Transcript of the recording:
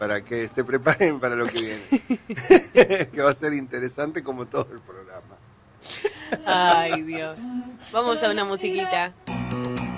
para que se preparen para lo que viene. Que va a ser interesante como todo el programa. Ay, Dios. Vamos a una musiquita.